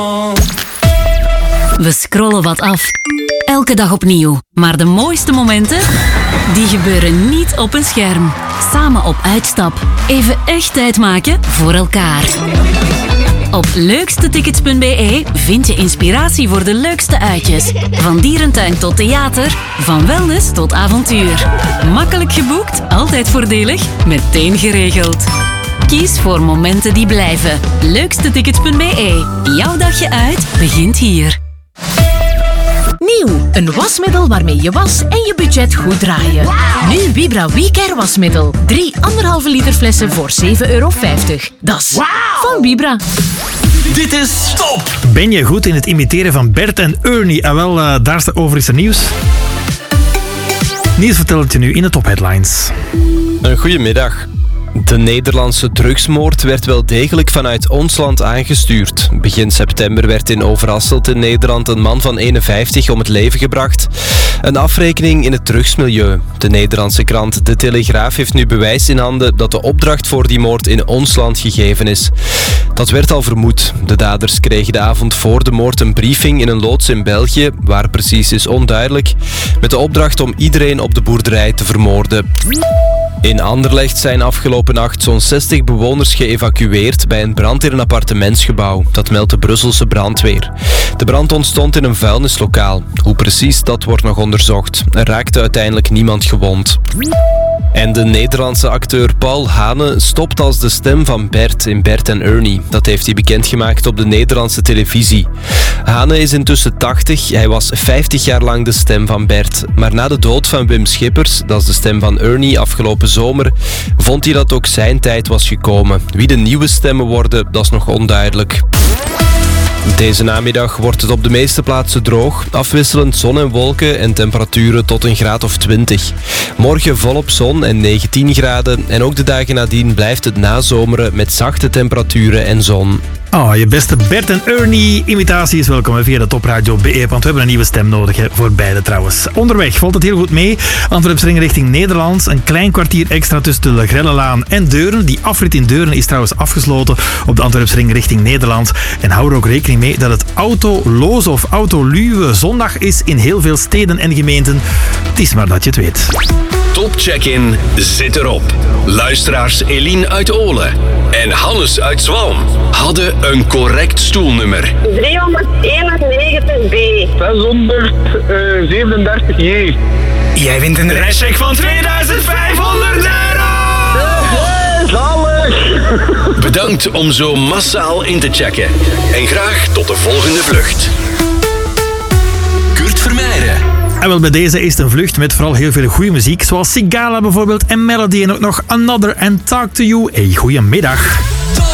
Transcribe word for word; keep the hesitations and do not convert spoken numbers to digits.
We scrollen wat af. Elke dag opnieuw. Maar de mooiste momenten, die gebeuren niet op een scherm. Samen op uitstap. Even echt tijd maken voor elkaar. Op leukstetickets punt b e vind je inspiratie voor de leukste uitjes. Van dierentuin tot theater, van wellness tot avontuur. Makkelijk geboekt, altijd voordelig, meteen geregeld. Kies voor momenten die blijven. leukstetickets punt b e. Jouw dagje uit begint hier. Nieuw, een wasmiddel waarmee je was en je budget goed draaien. Wow. Nu Vibra WeCare wasmiddel. Drie anderhalve liter flessen voor zeven euro vijftig. Dat is wow. Van Vibra. Dit is top! Ben je goed in het imiteren van Bert en Ernie? En wel, uh, daar staat over is er nieuws. Niels vertelt het je nu in de topheadlines. Een goedemiddag. De Nederlandse drugsmoord werd wel degelijk vanuit ons land aangestuurd. Begin september werd in Overasselt in Nederland een man van eenenvijftig om het leven gebracht. Een afrekening in het drugsmilieu. De Nederlandse krant De Telegraaf heeft nu bewijs in handen dat de opdracht voor die moord in ons land gegeven is. Dat werd al vermoed. De daders kregen de avond voor de moord een briefing in een loods in België, waar precies is onduidelijk, met de opdracht om iedereen op de boerderij te vermoorden. In Anderlecht zijn afgelopen nacht zo'n zestig bewoners geëvacueerd bij een brand in een appartementsgebouw. Dat meldt de Brusselse brandweer. De brand ontstond in een vuilnislokaal. Hoe precies, dat wordt nog onderzocht. Er raakte uiteindelijk niemand gewond. En de Nederlandse acteur Paul Hane stopt als de stem van Bert in Bert en Ernie. Dat heeft hij bekendgemaakt op de Nederlandse televisie. Hane is intussen tachtig. Hij was vijftig jaar lang de stem van Bert. Maar na de dood van Wim Schippers, dat is de stem van Ernie afgelopen zomer, vond hij dat ook zijn tijd was gekomen. Wie de nieuwe stemmen worden, dat is nog onduidelijk. Deze namiddag wordt het op de meeste plaatsen droog, afwisselend zon en wolken en temperaturen tot een graad of twintig. Morgen volop zon en negentien graden en ook de dagen nadien blijft het nazomeren met zachte temperaturen en zon. Oh, je beste Bert en Ernie imitatie is welkom via de topradio punt b e, want we hebben een nieuwe stem nodig hè, voor beide trouwens. Onderweg valt het heel goed mee. Antwerpsring richting Nederland. Een klein kwartier extra tussen de Legrellelaan en Deurne. Die afrit in Deurne is trouwens afgesloten op de Antwerpsring richting Nederland. En hou er ook rekening mee dat het autoloze of autoluwe zondag is in heel veel steden en gemeenten. Het is maar dat je het weet. Top Check-in zit erop. Luisteraars Eline uit Olen en Hannes uit Zwalm hadden een correct stoelnummer. driehonderdeenennegentig B. zeshonderdzevenendertig J. Jij wint een reischeck van tweeduizend vijfhonderd euro! Hey, zalig! Bedankt om zo massaal in te checken. En graag tot de volgende vlucht. Kurt Vermeijren. En wel, bij deze is het een vlucht met vooral heel veel goede muziek, zoals Sigala bijvoorbeeld en Melody en ook nog Another and Talk to You. Hey, goeiemiddag.